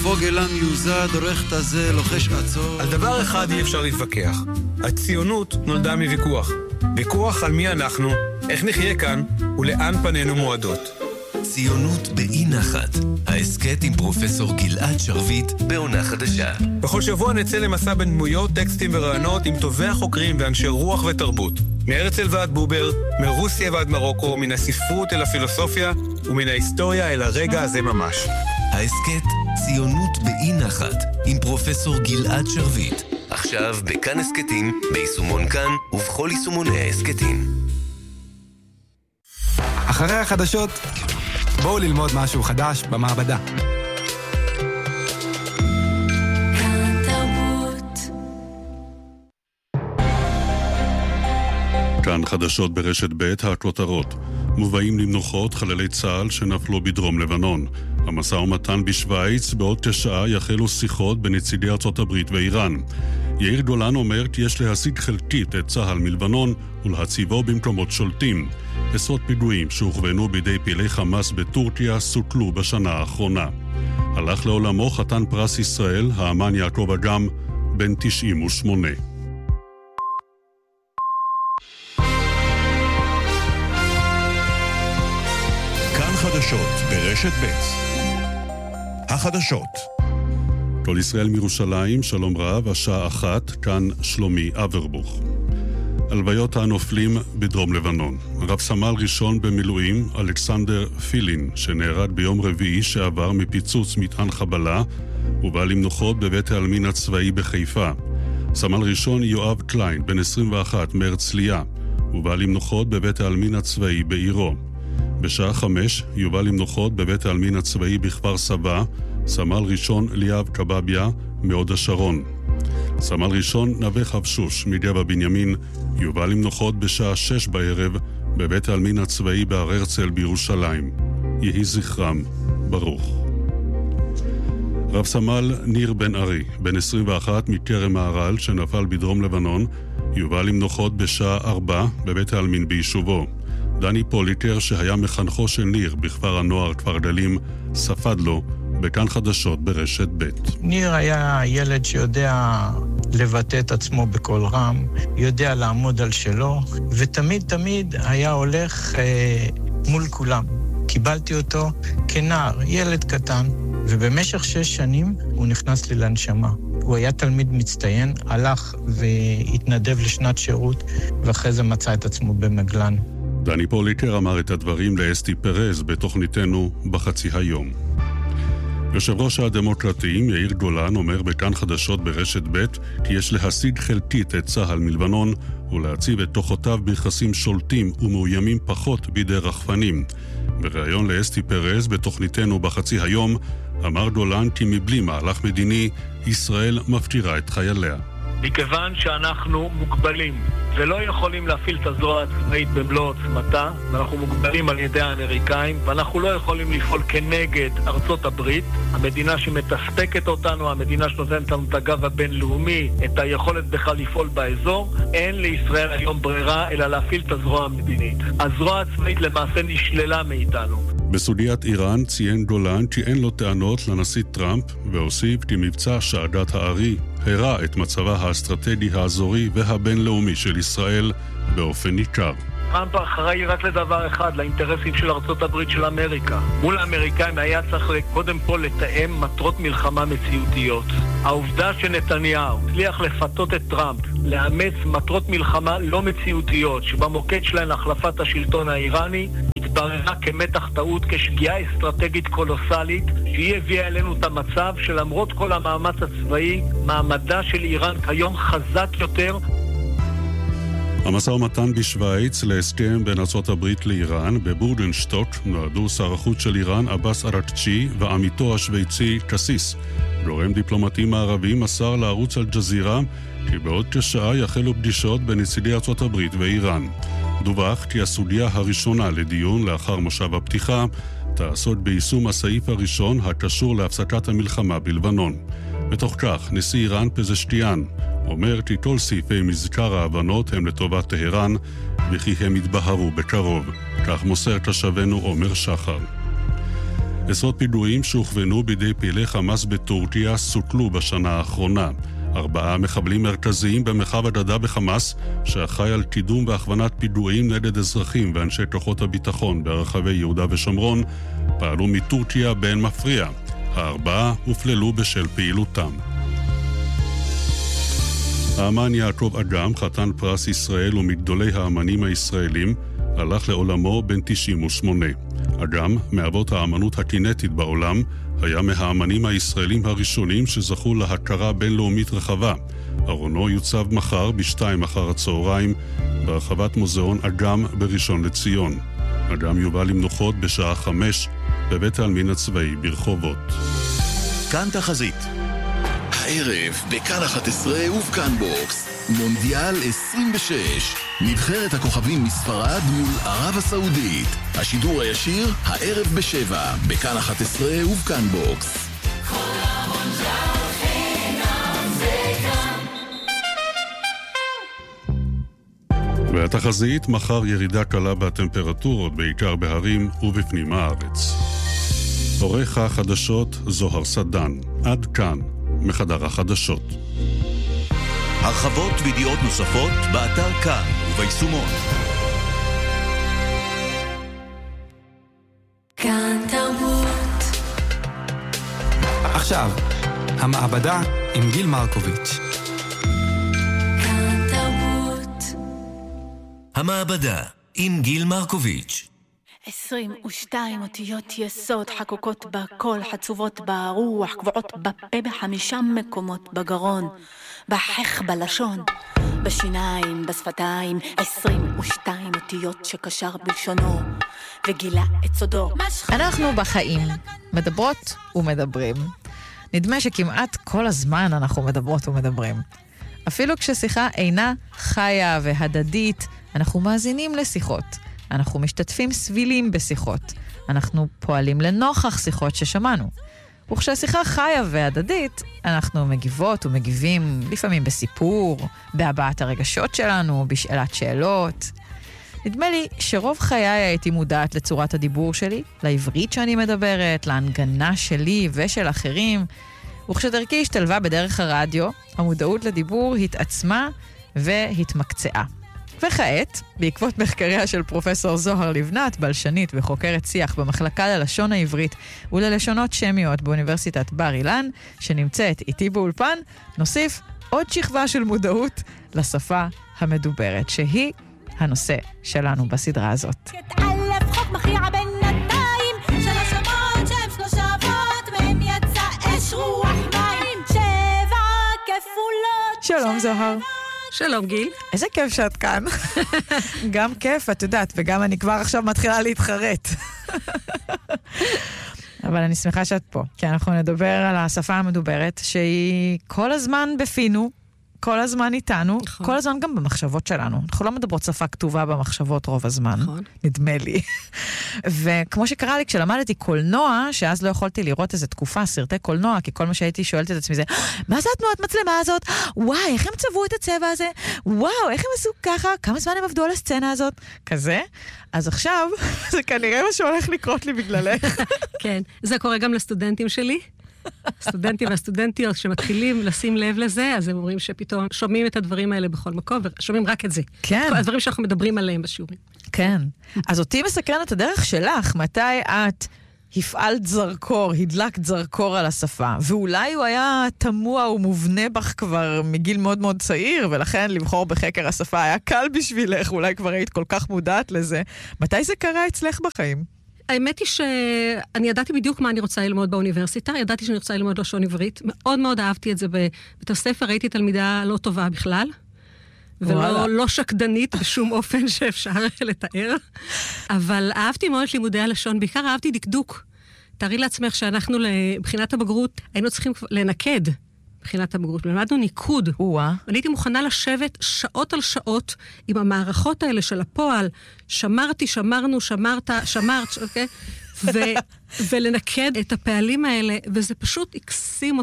פוגל המיוזד, עורך תזה, לוחש עצור. על דבר אחד אי אפשר להתווכח. הציונות נולדה מוויכוח. ויכוח על מי אנחנו, איך נחיה כאן ולאן פנינו מועדות. ציונות באי נחת, העסקת עם פרופסור גלעד שרביט בעונה חדשה. בכל שבוע נצא למסע בין דמויות, טקסטים ורעיונות עם טובי החוקרים ואנשי רוח ותרבות. מארצל ועד בובר, מרוסיה ועד מרוקו, מן הספרות אל הפילוסופיה ומן ההיסטוריה אל הרגע הזה ממש. העסקת ציונות באי נחת עם פרופסור גלעד שרביט. עכשיו בכאן עסקתים, ביישומון כאן ובכל יישומוני העסקתים. אחרי החדשות, בואו ללמוד משהו חדש במעבדה. כאן חדשות ברשת ב' הכותרות. מובאים למנוחות חללי צה"ל שנפלו בדרום לבנון. המשא ומתן בשוויץ, בעוד 9 יחלו שיחות בין נציגי ארצות הברית ואיראן. יאיר גולן אומר כי יש להסיג חלקית את צה"ל מלבנון ולהציבו במקומות שולטים. עשרות פיגועים שהוכוונו בידי פעילי חמאס בטורקיה סוכלו בשנה האחרונה. הלך לעולמו חתן פרס ישראל, האמן יעקב אגם, בן 98. כאן חדשות ברשת ב'. החדשות. כל ישראל מירושלים, שלום רב, השעה 1, כאן שלומי אברבוך. הלוויות הנופלים בדרום לבנון. רב סמל ראשון במילואים, אלכסנדר פילין, שנהרג ביום רביעי שעבר מפיצוץ מטען חבלה, ובא למנוחות בבית העלמין הצבאי בחיפה. סמל ראשון יואב קליין, בן 21, מהרצליה, ובא למנוחות בבית העלמין הצבאי בעירו. בשעה 5 יובא למנוחות בבית העלמין הצבאי בכפר סבא, סמל ראשון ליאב קבביה, מהוד השרון. סמל ראשון נווה חבשוש, מגבע בנימין, יובא למנוחות בשעה 6 בערב, בבית העלמין הצבאי בהר הרצל בירושלים. יהי זכרם ברוך. רב סמל ניר בן ארי, בן 21 מכרם מהר"ל, שנפל בדרום לבנון, יובא למנוחות בשעה 4 בבית העלמין ביישובו. דני פוליטר, שהיה מחנכו של ניר בכפר הנוער כפר גלים, ספד לו בכאן חדשות ברשת ב'. ניר היה ילד שיודע לבטא את עצמו בקול רם, יודע לעמוד על שלו, ותמיד היה הולך מול כולם. קיבלתי אותו כנער, ילד קטן, ובמשך 6 שנים הוא נכנס לי לנשמה. הוא היה תלמיד מצטיין, הלך והתנדב לשנת שירות, ואחרי זה מצא את עצמו במגלן. דני פוליטר אמר את הדברים לאסתי פרז בתוכניתנו בחצי היום. יושב ראש הדמוקרטים יאיר גולן אומר בכאן חדשות ברשת ב' כי יש להסיג חלקית את צה"ל מלבנון ולהציב את כוחותיו ביחסים שולטים ומאוימים פחות בידי רחפנים. בריאיון לאסתי פרז בתוכניתנו בחצי היום אמר גולן כי מבלי מהלך מדיני ישראל מפקירה את חייליה. מכיוון שאנחנו מוגבלים ולא יכולים להפעיל את הזרוע הצבאית במלוא עוצמתה, ואנחנו מוגבלים על ידי האמריקאים, ואנחנו לא יכולים לפעול כנגד ארצות הברית, המדינה שמתספקת אותנו, המדינה שנותנת לנו את הגב הבינלאומי, את היכולת בכלל לפעול באזור, אין לישראל היום ברירה אלא להפעיל את הזרוע המדינית. הזרוע הצבאית למעשה נשללה מאיתנו. בסוגיית איראן ציין גולן כי אין לו טענות לנשיא טראמפ, והוסיף כי מבצע שעדת הארי הראה את מצבה האסטרטגי האזורי והבינלאומי של ישראל באופן ניכר. טראמפ אחראי רק לדבר אחד, לאינטרסים של ארצות הברית של אמריקה. מול האמריקאים היה צריך קודם כל לתאם מטרות מלחמה מציאותיות. העובדה שנתניהו הצליח לפתות את טראמפ לאמץ מטרות מלחמה לא מציאותיות, שבמוקד שלהן החלפת השלטון האיראני, התבררה כמתח טעות, כשגיאה אסטרטגית קולוסלית, שהיא הביאה אלינו את המצב שלמרות כל המאמץ הצבאי, מעמדה של איראן כיום חזק יותר. המשא ומתן בשוויץ להסכם בין ארצות הברית לאיראן בבורדנשטוק נועדו שר החוץ של איראן עבאס אראג'י ועמיתו השוויצי קסיס. גורם דיפלומטי מערבי מסר לערוץ אל-ג'זירה כי בעוד כשעה יחלו פגישות בין נציגי ארצות הברית ואיראן. דווח כי הסוגיה הראשונה לדיון לאחר מושב הפתיחה תעסוק ביישום הסעיף הראשון הקשור להפסקת המלחמה בלבנון. בתוך כך נשיא איראן פזשקיאן אומר כי כל סעיפי מזכר ההבנות הם לטובת טהרן וכי הם יתבהרו בקרוב. כך מוסר תושבנו עומר שחר. עשרות פיגועים שהוכוונו בידי פעילי חמאס בטורקיה סוטלו בשנה האחרונה. 4 מחבלים מרכזיים במרחב הדדה בחמאס, שאחראי על קידום והכוונת פיגועים נגד אזרחים ואנשי כוחות הביטחון ברחבי יהודה ושומרון, פעלו מטורקיה באין מפריע. 4 הופללו בשל פעילותם. האמן יעקב אגם, חתן פרס ישראל ומגדולי האמנים הישראלים, הלך לעולמו בן 98. אגם, מאבות האמנות הקינטית בעולם, היה מהאמנים הישראלים הראשונים שזכו להכרה בינלאומית רחבה. ארונו יוצב מחר ב-2 אחר הצהריים ברחבת מוזיאון אגם בראשון לציון. אגם יובא למנוחות בשעה 5 בבית העלמין הצבאי ברחובות. כאן תחזית. הערב בכאן 11 ובכאן בוקס. מונדיאל 26. נבחרת הכוכבים מספרד מול ערב הסעודית. השידור הישיר הערב ב7 בכאן 11 ובכאן בוקס. והתחזית, מחר ירידה קלה בטמפרטורות, בעיקר בהרים ובפנים הארץ. עורך החדשות זוהר סדן. עד כאן מחדר החדשות. הרחבות וידיעות נוספות באתר כאן וביישומון. כאן תרבות. עכשיו, המעבדה עם גיל מרקוביץ'. כאן תרבות. המעבדה עם גיל מרקוביץ'. 22 אותיות יסוד חקוקות בקול, חצובות ברוח, קבועות בפה, ב5 מקומות בגרון, בחך בלשון, בשיניים, בשפתיים. 22 אותיות שקשר בלשונו וגילה את סודו. אנחנו בחיים מדברות ומדברים. נדמה שכמעט כל הזמן אנחנו מדברות ומדברים. אפילו כששיחה אינה חיה והדדית, אנחנו מאזינים לשיחות. אנחנו משתתפים סבילים בשיחות. אנחנו פועלים לנוכח שיחות ששמענו. וכשהשיחה חיה והדדית, אנחנו מגיבות ומגיבים, לפעמים בסיפור, בהבעת הרגשות שלנו, בשאלת שאלות. נדמה לי שרוב חיי הייתי מודעת לצורת הדיבור שלי, לעברית שאני מדברת, להנגנה שלי ושל אחרים. וכשדרכי השתלבה בדרך הרדיו, המודעות לדיבור התעצמה והתמקצעה. וכעת, בעקבות מחקריה של פרופסור זוהר לבנת, בלשנית וחוקרת שיח במחלקה ללשון העברית וללשונות שמיות באוניברסיטת בר אילן, שנמצאת איתי באולפן, נוסיף עוד שכבה של מודעות לשפה המדוברת, שהיא הנושא שלנו בסדרה הזאת. אלף חוק מכריע בינתיים, 3 שמות שהם 3 אבות, מהם יצא אש רוח מים, 7 כפולות. שלום זוהר. שלום גיל. איזה כיף שאת כאן. גם כיף, את יודעת, וגם אני כבר עכשיו מתחילה להתחרט. אבל אני שמחה שאת פה, כי אנחנו נדבר על השפה המדוברת, שהיא כל הזמן בפינו, כל הזמן איתנו, נכון. כל הזמן גם במחשבות שלנו. אנחנו לא מדברות שפה כתובה במחשבות רוב הזמן, נכון. נדמה לי. וכמו שקרה לי כשלמדתי קולנוע, שאז לא יכולתי לראות איזה תקופה, סרטי קולנוע, כי כל מה שהייתי שואלת את עצמי זה, מה זה התנועת מצלמה הזאת? וואי, איך הם צבעו את הצבע הזה? וואו, איך הם עשו ככה? כמה זמן הם עבדו על הסצנה הזאת? כזה. אז עכשיו, זה כנראה מה שהולך לקרות לי בגללך. כן, זה קורה גם לסטודנטים שלי. הסטודנטים והסטודנטיות שמתחילים לשים לב לזה, אז הם אומרים שפתאום שומעים את הדברים האלה בכל מקום, ושומעים רק את זה. כן. הדברים שאנחנו מדברים עליהם בשיעורים. כן. אז אותי מסקרן את הדרך שלך, מתי את הפעלת זרקור, הדלקת זרקור על השפה, ואולי הוא היה תמוה ומובנה בך כבר מגיל מאוד מאוד צעיר, ולכן לבחור בחקר השפה היה קל בשבילך, אולי כבר היית כל כך מודעת לזה. מתי זה קרה אצלך בחיים? האמת היא שאני ידעתי בדיוק מה אני רוצה ללמוד באוניברסיטה, ידעתי שאני רוצה ללמוד לשון עברית, מאוד מאוד אהבתי את זה בבית הספר, הייתי תלמידה לא טובה בכלל, ולא שקדנית בשום אופן שאפשר לתאר, אבל אהבתי מאוד לימודי הלשון, בעיקר אהבתי דקדוק. תארי לעצמך שאנחנו לבחינת הבגרות היינו צריכים לנקד בחינת הבגרות, למדנו ניקוד. אני הייתי מוכנה לשבת שעות על שעות עם המערכות האלה של הפועל, שמרתי, שמרנו, שמרת, אוקיי? ולנקד את הפעלים האלה, וזה פשוט הקסים אותי.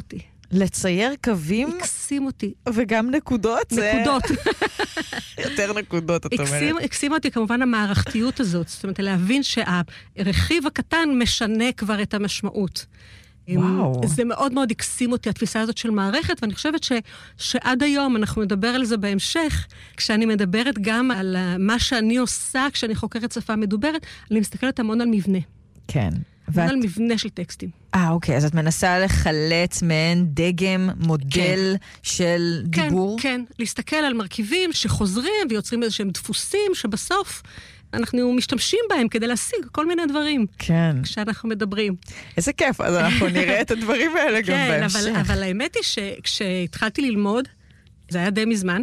לצייר קווים? הקסים אותי. וגם נקודות? נקודות. יותר נקודות, את אומרת. הקסים אותי כמובן המערכתיות הזאת, זאת אומרת, להבין שהרכיב הקטן משנה כבר את המשמעות. וואו. זה מאוד מאוד הקסים אותי, התפיסה הזאת של מערכת, ואני חושבת שעד היום, אנחנו נדבר על זה בהמשך, כשאני מדברת גם על מה שאני עושה, כשאני חוקרת שפה מדוברת, אני מסתכלת המון על מבנה. כן. על מבנה של טקסטים. אוקיי, אז את מנסה לחלץ מעין דגם, מודל של דיבור? כן, להסתכל על מרכיבים שחוזרים ויוצרים איזשהם דפוסים שבסוף אנחנו משתמשים בהם כדי להשיג כל מיני דברים. כן. כשאנחנו מדברים. איזה כיף, אז אנחנו נראה את הדברים האלה גם בהמשך. כן, אבל האמת היא שכשהתחלתי ללמוד, זה היה די מזמן,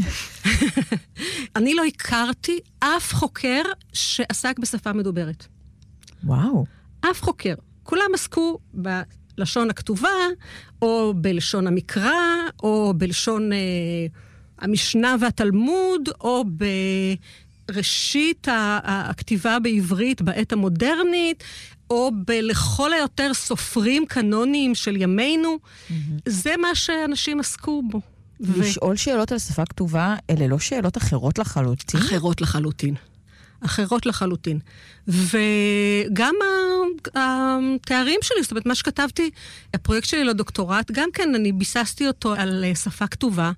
אני לא הכרתי אף חוקר שעסק בשפה מדוברת. וואו. אף חוקר. כולם עסקו בלשון הכתובה, או בלשון המקרא, או בלשון המשנה והתלמוד, או בראשית הכתיבה בעברית בעת המודרנית, או לכל היותר סופרים קנוניים של ימינו. זה מה שאנשים עסקו בו. לשאול שאלות על שפה כתובה, אלה לא שאלות אחרות לחלוטין? אחרות לחלוטין. אחרות לחלוטין. וגם התארים שלי, זאת אומרת, מה שכתבתי, הפרויקט שלי לדוקטורט, גם כן אני ביססתי אותו על שפה כתובה,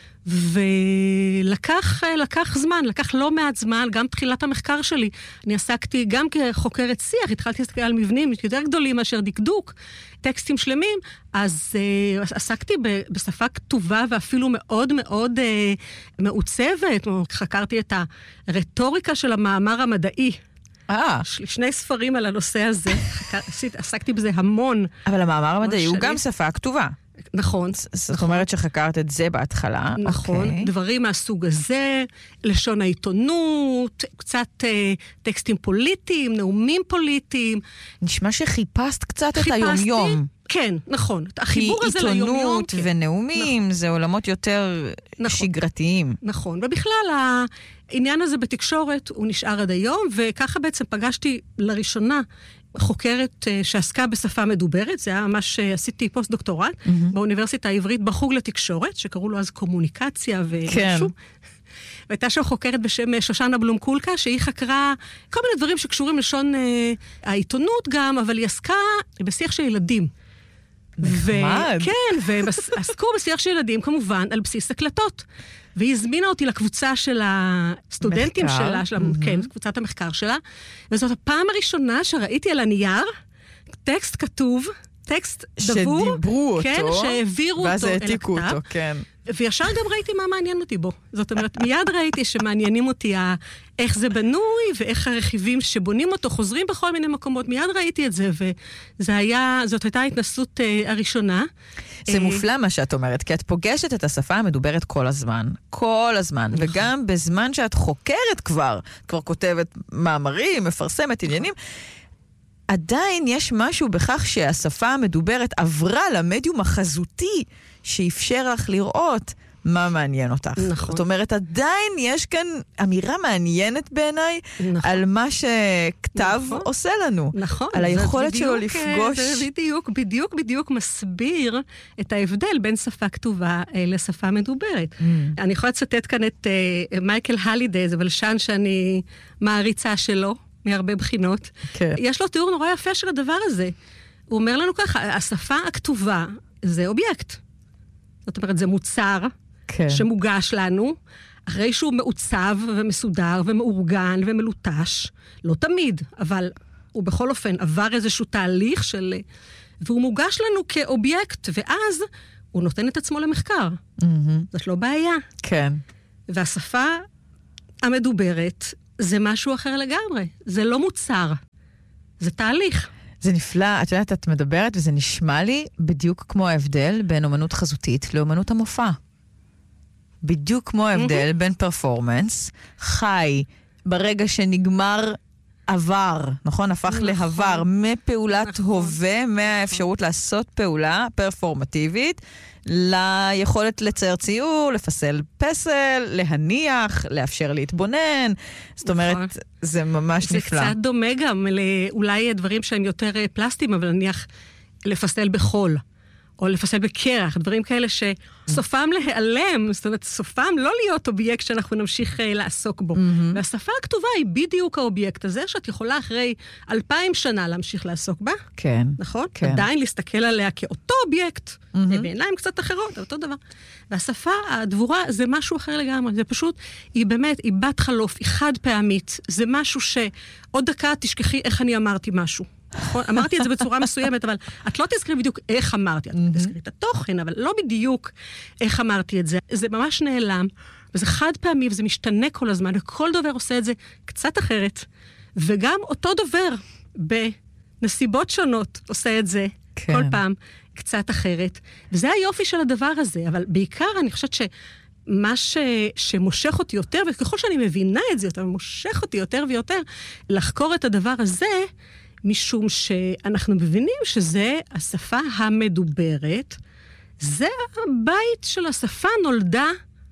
ולקח זמן, לקח לא מעט זמן, גם תחילת המחקר שלי. אני עסקתי גם כחוקרת שיח, התחלתי להסתכל על מבנים יותר גדולים מאשר דקדוק, טקסטים שלמים, אז עסקתי בשפה כתובה ואפילו מאוד מאוד מעוצבת, חקרתי את הרטוריקה של המאמר המדעי. שני ספרים על הנושא הזה, עסקתי בזה המון. אבל המאמר המדעי הוא גם שפה כתובה. נכון. זאת אומרת שחקרת את זה בהתחלה. נכון, דברים מהסוג הזה, לשון העיתונות, קצת טקסטים פוליטיים, נאומים פוליטיים. נשמע שחיפשת קצת את היומיום. כן, נכון. החיבור הזה ליומיום. כי עיתונות ונאומים זה עולמות יותר שגרתיים. נכון, ובכלל העניין הזה בתקשורת הוא נשאר עד היום, וככה בעצם פגשתי לראשונה חוקרת שעסקה בשפה מדוברת, זה היה ממש שעשיתי פוסט דוקטורט, באוניברסיטה העברית בחוג לתקשורת, שקראו לו אז קומוניקציה ומשהו. והייתה שם חוקרת בשם שושנה בלום קולקה, שהיא חקרה כל מיני דברים שקשורים לשון העיתונות גם, אבל היא עסקה בשיח של ילדים. נחמד. כן, והם עסקו בשיח של ילדים כמובן על בסיס הקלטות. והיא הזמינה אותי לקבוצה של הסטודנטים שלה, כן, קבוצת המחקר שלה, וזאת הפעם הראשונה שראיתי על הנייר טקסט כתוב, טקסט דבור, שדיברו כן, אותו, שהעבירו אותו ואז העתיקו אותו, כן. וישר גם ראיתי מה מעניין אותי בו. זאת אומרת, מיד ראיתי שמעניינים אותי איך זה בנוי, ואיך הרכיבים שבונים אותו חוזרים בכל מיני מקומות. מיד ראיתי את זה, זאת הייתה ההתנסות הראשונה. זה מופלא מה שאת אומרת, כי את פוגשת את השפה המדוברת כל הזמן. כל הזמן. וגם בזמן שאת חוקרת כבר כותבת מאמרים, מפרסמת עניינים, עדיין יש משהו בכך שהשפה המדוברת עברה למדיום החזותי שאפשר לך לראות מה מעניין אותך. נכון. זאת אומרת, עדיין יש כאן אמירה מעניינת בעיניי על מה שכתב עושה לנו. נכון. על היכולת שלו לפגוש. זה בדיוק מסביר את ההבדל בין שפה כתובה לשפה מדוברת. אני יכולה לצטט כאן את מייקל הלידיי, זה בלשן שאני מעריצה שלו. מהרבה בחינות. כן. יש לו תיאור נורא יפה של הדבר הזה. הוא אומר לנו ככה, השפה הכתובה זה אובייקט. זאת אומרת, זה מוצר שמוגש לנו, אחרי שהוא מעוצב ומסודר ומאורגן ומלוטש, לא תמיד, אבל הוא בכל אופן עבר איזשהו תהליך והוא מוגש לנו כאובייקט, ואז הוא נותן את עצמו למחקר. זאת לא בעיה. כן. והשפה המדוברת זה משהו אחר לגמרי. זה לא מוצר. זה תהליך. זה נפלא. את יודעת, את מדברת וזה נשמע לי בדיוק כמו ההבדל בין אומנות חזותית לאומנות המופע. בדיוק כמו ההבדל בין פרפורמנס, חי ברגע שנגמר עבר, נכון? הפך להבר, מפעולת הווה, מהאפשרות לעשות פעולה פרפורמטיבית, ליכולת לצייר ציור, לפסל פסל, להניח, לאפשר להתבונן. זאת אומרת, זה ממש נפלא. זה קצת דומה גם לאולי דברים שהם יותר פלסטיים, אבל נניח לפסל בחול, או לפסל בקרח, דברים כאלה שסופם להיעלם, זאת אומרת, סופם לא להיות אובייקט שאנחנו נמשיך לעסוק בו. והשפה הכתובה היא בדיוק האובייקט הזה, שאת יכולה אחרי 2000 שנה להמשיך לעסוק בה. כן. נכון? כן. עדיין להסתכל עליה כאותו אובייקט, בעיניים קצת אחרות, אותו דבר. והשפה, הדבורה, זה משהו אחר לגמרי. זה פשוט, היא באמת, היא בת חלוף, היא חד פעמית. זה משהו שעוד דקה תשכחי איך אני אמרתי משהו. אמרתי את זה בצורה מסוימת, אבל את לא תזכרי בדיוק איך אמרתי, את תזכרי את התוכן, אבל לא בדיוק איך אמרתי את זה. זה ממש נעלם, וזה חד פעמי, וזה משתנה כל הזמן, וכל דובר עושה את זה קצת אחרת, וגם אותו דובר בנסיבות שונות עושה את זה כל פעם קצת אחרת, וזה היופי של הדבר הזה, אבל בעיקר אני חושבת מה שמושך אותי יותר, וככל שאני מבינה את זה יותר, מושך אותי יותר ויותר, לחקור את הדבר הזה, משום שאנחנו מבינים שזה השפה המדוברת, זה הבית של השפה נולדה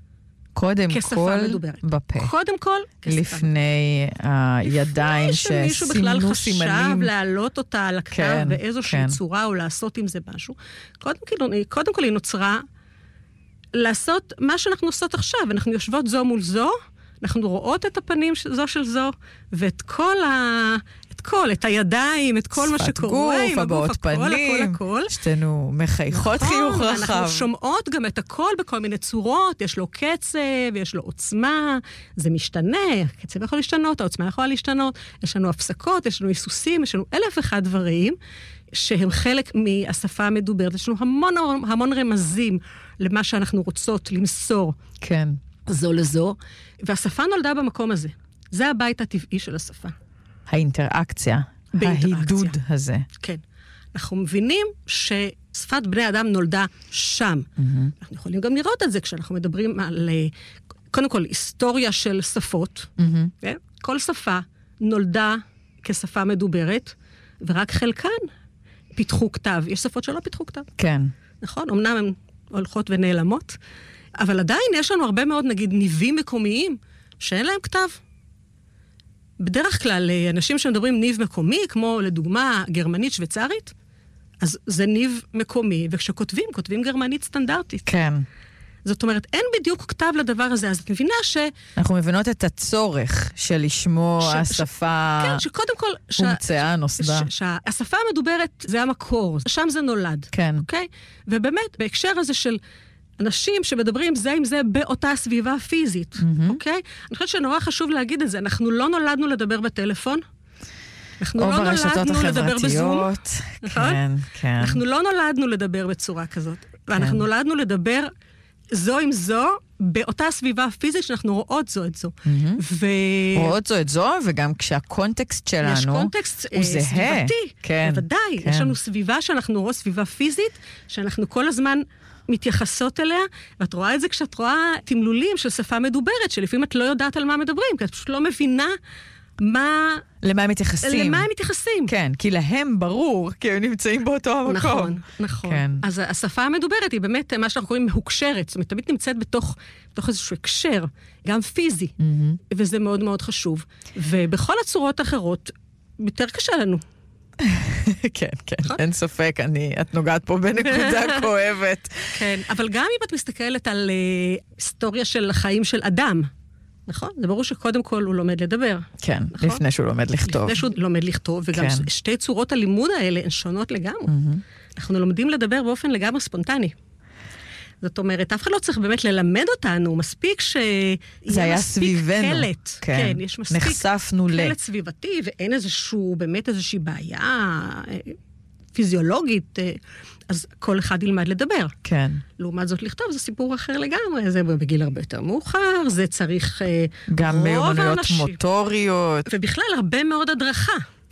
כשפה מדוברת. בפה. קודם כל, לפני הידיים שסימנו שמישהו בכלל חשב להעלות אותה על הכתב באיזושהי צורה או לעשות עם זה משהו. קודם כל היא נוצרה לעשות מה שאנחנו עושות עכשיו. אנחנו יושבות זו מול זו, אנחנו רואות את הפנים זו של זו, ואת את הידיים, את כל מה שקורה, שפת גוף, הבעות פנים, שתינו מחייכות חיוך רחב. אנחנו שומעות גם את הכל בכל מיני צורות, יש לו קצב, יש לו עוצמה, זה משתנה, הקצב יכול להשתנות, העוצמה יכולה להשתנות, יש לנו הפסקות, יש לנו היסוסים, יש לנו 1001 דברים, שהם חלק מהשפה המדוברת, יש לנו המון רמזים למה שאנחנו רוצות למסור. כן. זו לזו, והשפה נולדה במקום הזה. זה הבית הטבעי של השפה. האינטראקציה, ההידוד הזה. כן. אנחנו מבינים ששפת בני אדם נולדה שם. אנחנו יכולים גם לראות את זה כשאנחנו מדברים על, קודם כל, היסטוריה של שפות. כל שפה נולדה כשפה מדוברת, ורק חלקן פיתחו כתב. יש שפות שלא פיתחו כתב. כן. נכון? אמנם הן הולכות ונעלמות, אבל עדיין יש לנו הרבה מאוד, נגיד, ניבים מקומיים שאין להם כתב. בדרך כלל, אנשים שמדברים ניב מקומי, כמו לדוגמה גרמנית שוויצרית, אז זה ניב מקומי, וכשכותבים, כותבים גרמנית סטנדרטית. כן. זאת אומרת, אין בדיוק כתב לדבר הזה, אז את מבינה אנחנו מבינות את הצורך של לשמוע השפה... כן, שקודם כל... הומצאה, נוסדה. שהשפה המדוברת זה המקור, שם זה נולד. כן. אוקיי? ובאמת, בהקשר הזה של אנשים שמדברים זה עם זה באותה סביבה פיזית, אוקיי? אני חושבת שנורא חשוב להגיד את זה, אנחנו לא נולדנו לדבר בטלפון, אנחנו לא נולדנו לדבר בזום, כן, כן. אנחנו לא נולדנו לדבר בצורה כזאת, ואנחנו נולדנו לדבר זו עם זו, באותה סביבה פיזית שאנחנו רואות זו את זו. רואות זו את זו, וגם כשהקונטקסט שלנו יש קונטקסט סביבתי, בוודאי. יש לנו סביבה שאנחנו רואות, סביבה פיזית, שאנחנו כל הזמן מתייחסות אליה, ואת רואה את זה כשאת רואה תמלולים של שפה מדוברת, שלפעמים את לא יודעת על מה מדברים, כי את פשוט לא מבינה למה הם מתייחסים. למה הם מתייחסים. כן, כי להם ברור, כי הם נמצאים באותו המקום. נכון, נכון. כן. אז השפה המדוברת היא באמת מה שאנחנו קוראים מהוקשרת, זאת אומרת, תמיד נמצאת בתוך איזשהו הקשר, גם פיזי, וזה מאוד מאוד חשוב. ובכל הצורות האחרות, יותר קשה לנו. כן, כן, אין ספק, את נוגעת פה בנקודה כואבת. כן, אבל גם אם את מסתכלת על היסטוריה של החיים של אדם, נכון? זה ברור שקודם כל הוא לומד לדבר. כן, נכון? לפני שהוא לומד לכתוב. לפני שהוא לומד לכתוב, וגם כן. שתי צורות הלימוד האלה הן שונות לגמרי. אנחנו לומדים לדבר באופן לגמרי ספונטני. זאת אומרת, אף אחד לא צריך באמת ללמד אותנו, מספיק שיהיה מספיק קלט. כן, כן, יש מספיק נחשפנו קלט סביבתי, ואין באמת איזושהי בעיה פיזיולוגית, אז כל אחד ילמד לדבר. כן. לעומת זאת לכתוב, זה סיפור אחר לגמרי, זה בגיל הרבה יותר מאוחר, זה צריך גם מיומנויות מוטוריות. ובכלל הרבה מאוד הדרכה.